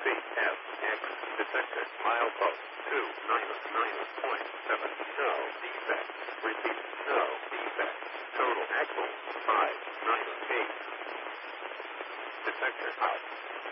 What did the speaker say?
CFX detected. Milepost 299.7. No defect. Repeat. No defect. Total axle 598. Detector out.